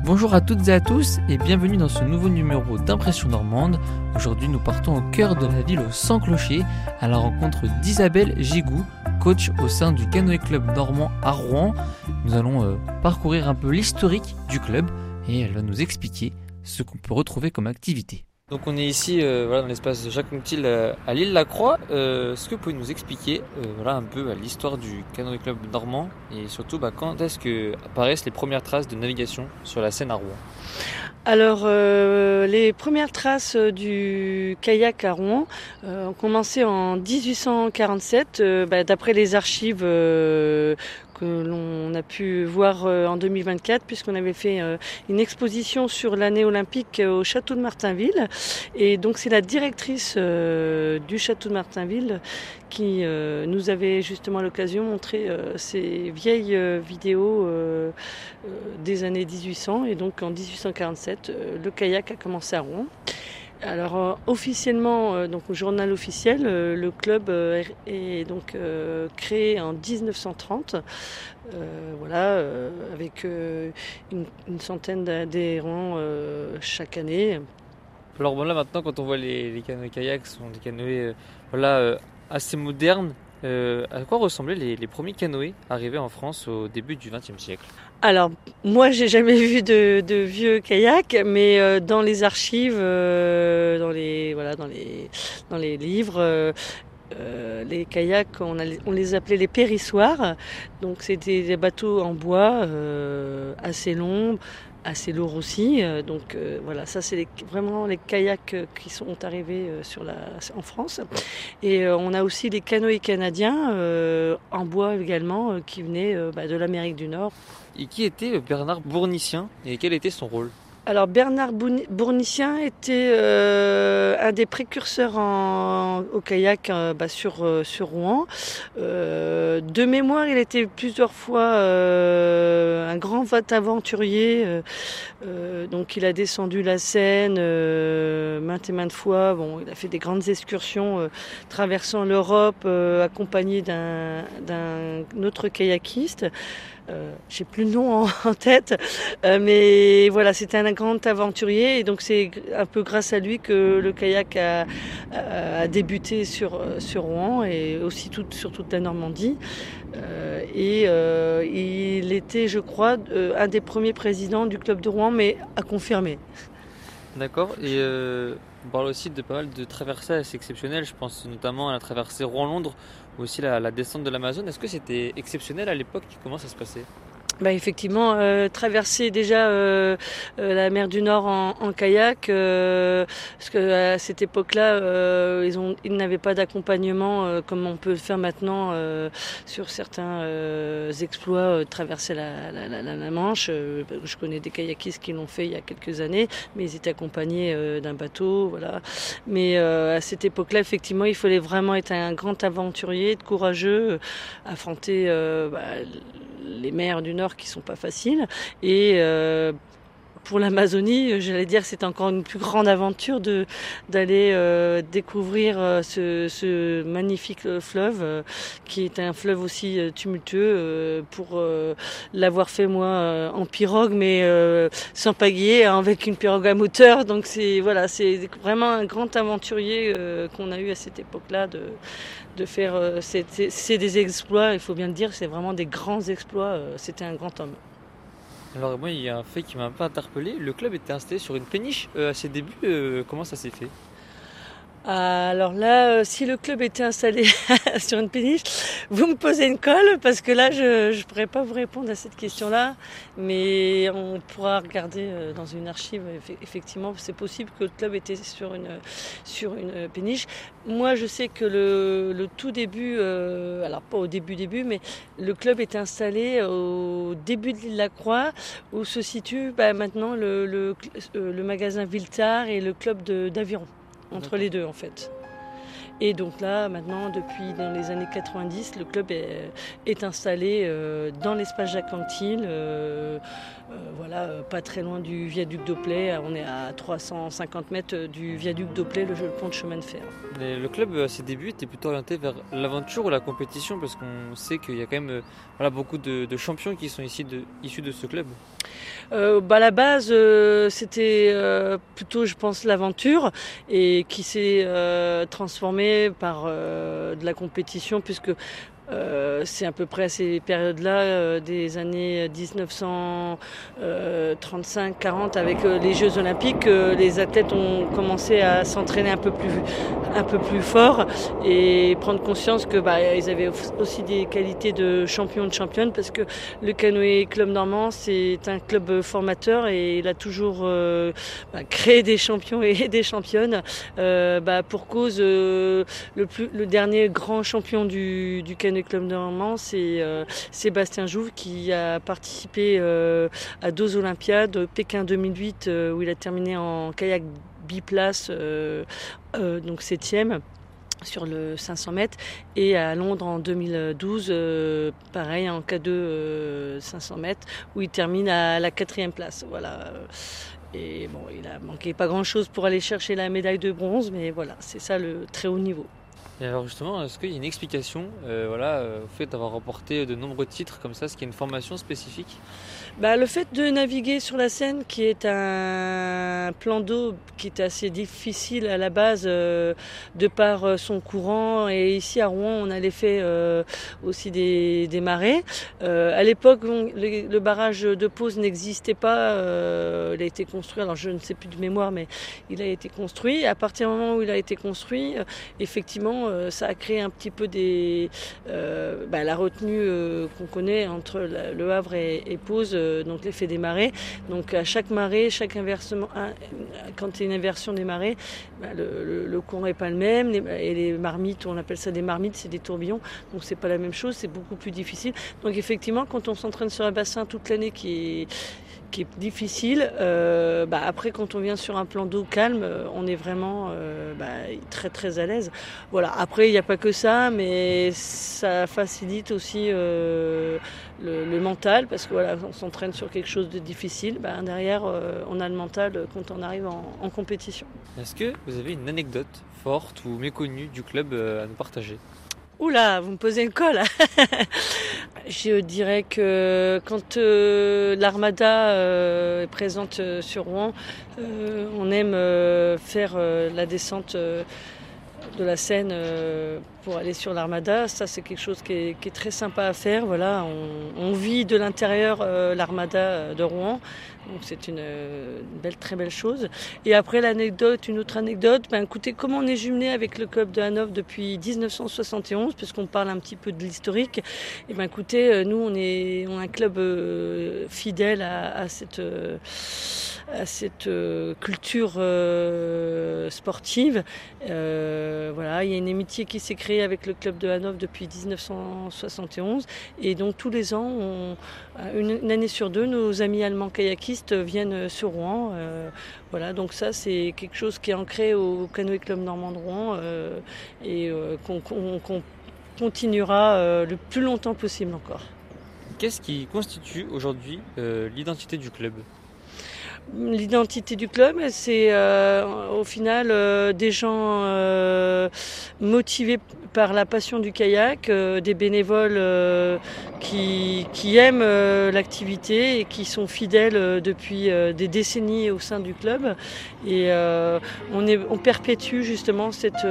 Bonjour à toutes et à tous et bienvenue dans ce nouveau numéro d'Impression Normande. Aujourd'hui nous partons au cœur de la ville aux 100 clochers à la rencontre d'Isabelle Gigou, coach au sein du Canoë Club normand à Rouen. Nous allons parcourir un peu l'historique du club et elle va nous expliquer ce qu'on peut retrouver comme activité. Donc on est ici dans l'espace de Jacques Anquetil à l'Île-la-Croix. Est-ce que vous pouvez nous expliquer un peu l'histoire du Canoë Club normand et surtout quand est-ce que apparaissent les premières traces de navigation sur la Seine à Rouen? Alors, les premières traces du kayak à Rouen ont commencé en 1847, d'après les archives que l'on a pu voir en 2024, puisqu'on avait fait une exposition sur l'année olympique au château de Martinville. Et donc, c'est la directrice du château de Martinville qui nous avait justement à l'occasion montré ces vieilles vidéos des années 1800. Et donc, en 1847, le kayak a commencé à Rouen. Alors officiellement, donc au journal officiel, le club est donc créé en 1930, avec une centaine d'adhérents chaque année. Alors là maintenant quand on voit les canoës kayaks, ce sont des canoës assez modernes. À quoi ressemblaient les premiers canoës arrivés en France au début du XXe siècle? Alors, moi, j'ai jamais vu de vieux kayaks, mais dans les archives, dans les livres, les kayaks, on les appelait les périssoirs. Donc, c'était des bateaux en bois assez longs, assez lourds aussi. Ça c'est vraiment les kayaks qui sont arrivés en France. Et on a aussi les canoës canadiens en bois également qui venaient de l'Amérique du Nord. Et qui était Bernard Bournicien et quel était son rôle? Alors Bernard Bournicien était un des précurseurs au kayak sur Rouen. De mémoire, il était plusieurs fois un grand aventurier. Donc il a descendu la Seine maintes et maintes fois. Bon, il a fait des grandes excursions traversant l'Europe accompagné d'un autre kayakiste. J'ai plus le nom en tête, mais voilà, c'était un grand aventurier et donc c'est un peu grâce à lui que le kayak a débuté sur Rouen et aussi sur toute la Normandie. Il était, je crois, un des premiers présidents du club de Rouen, mais à confirmer. D'accord, et on parle aussi de pas mal de traversées assez exceptionnelles, je pense notamment à la traversée Rouen-Londres ou aussi la descente de l'Amazone. Est-ce que c'était exceptionnel à l'époque? Comment ça se passait? Effectivement, traverser déjà la mer du Nord en kayak, parce que à cette époque-là, ils n'avaient pas d'accompagnement comme on peut le faire maintenant sur certains exploits, traverser la Manche. Je connais des kayakistes qui l'ont fait il y a quelques années, mais ils étaient accompagnés d'un bateau, voilà. Mais à cette époque-là, effectivement, il fallait vraiment être un grand aventurier, être courageux, affronter les mers du Nord qui sont pas faciles et pour l'Amazonie, j'allais dire, c'est encore une plus grande aventure d'aller découvrir ce magnifique fleuve qui est un fleuve aussi tumultueux pour l'avoir fait moi en pirogue, mais sans pagayer, avec une pirogue à moteur. Donc c'est vraiment un grand aventurier qu'on a eu à cette époque-là de faire. C'est des exploits, il faut bien le dire, c'est vraiment des grands exploits. C'était un grand homme. Alors moi, il y a un fait qui m'a un peu interpellé. Le club était installé sur une péniche à ses débuts. Comment ça s'est fait? Alors là, si le club était installé sur une péniche, vous me posez une colle parce que là, je ne pourrais pas vous répondre à cette question-là, mais on pourra regarder dans une archive. Effectivement, c'est possible que le club était sur une péniche. Moi, je sais que le tout début, alors pas au début, mais le club était installé au début de l'Île-la-Croix, où se situe maintenant le magasin Villetard et le club d'aviron. Entre les deux en fait. Et donc là, maintenant, depuis dans les années 90, le club est installé dans l'espace Jacques Anquetil, pas très loin du viaduc d'Auplay. On est à 350 mètres du viaduc d'Auplay, le pont de chemin de fer. Le club, à ses débuts, était plutôt orienté vers l'aventure ou la compétition, parce qu'on sait qu'il y a quand même beaucoup de champions qui sont issus de ce club. À la base, c'était plutôt, je pense, l'aventure et qui s'est transformée par de la compétition puisque c'est à peu près à ces périodes-là, des années 1935-40, avec les Jeux Olympiques, les athlètes ont commencé à s'entraîner un peu plus fort et prendre conscience que ils avaient aussi des qualités de champion de championne, parce que le Canoë Club Normand, c'est un club formateur et il a toujours créé des champions et des championnes. Pour cause, le dernier grand champion du Canoë Club Normand, c'est Sébastien Jouve, qui a participé à 2 Olympiades, Pékin 2008 où il a terminé en kayak biplace, donc 7e sur le 500 mètres, et à Londres en 2012, pareil en K2 500 mètres, où il termine à la 4e place. Voilà. Et bon, il a manqué pas grand-chose pour aller chercher la médaille de bronze, mais voilà, c'est ça le très haut niveau. Et alors justement, est-ce qu'il y a une explication au fait d'avoir remporté de nombreux titres comme ça? Est-ce qu'il y a une formation spécifique? Le fait de naviguer sur la Seine, qui est un plan d'eau qui est assez difficile à la base de par son courant, et ici à Rouen on a l'effet aussi des marées. À l'époque, le barrage de Pose n'existait pas, il a été construit, alors je ne sais plus de mémoire, mais il a été construit. Et à partir du moment où il a été construit, effectivement ça a créé un petit peu la retenue qu'on connaît entre le Havre et Pose, donc l'effet des marées. Donc à chaque marée, chaque inversement, quand il y a une inversion des marées, le courant n'est pas le même, et les marmites, on appelle ça des marmites, c'est des tourbillons, donc c'est pas la même chose, c'est beaucoup plus difficile. Donc effectivement, quand on s'entraîne sur un bassin toute l'année qui est difficile, après quand on vient sur un plan d'eau calme, on est vraiment très très à l'aise. Voilà. Après, il n'y a pas que ça, mais ça facilite aussi le mental, parce que voilà, on s'entraîne sur quelque chose de difficile, derrière on a le mental quand on arrive en compétition. Est-ce que vous avez une anecdote forte ou méconnue du club à nous partager? Oula, vous me posez une colle. Je dirais que quand l'Armada est présente sur Rouen, on aime faire la descente de la Seine pour aller sur l'Armada. Ça, c'est quelque chose qui est très sympa à faire. Voilà, on vit de l'intérieur l'Armada de Rouen. Donc c'est une très belle chose. Et après une autre anecdote, écoutez, comme on est jumelé avec le club de Hanovre depuis 1971, puisqu'on parle un petit peu de l'historique, et écoutez, nous on est un club fidèle à cette culture sportive. Voilà, il y a une amitié qui s'est créée avec le club de Hanovre depuis 1971, et donc tous les ans, une année sur 2, nos amis allemands kayakistes viennent sur Rouen. Voilà, donc ça c'est quelque chose qui est ancré au Canoë Club Normand de Rouen, et qu'on continuera le plus longtemps possible encore. Qu'est-ce qui constitue aujourd'hui l'identité du club? L'identité du club, c'est au final des gens motivés par la passion du kayak, des bénévoles qui aiment l'activité et qui sont fidèles depuis des décennies au sein du club. Et on perpétue justement cette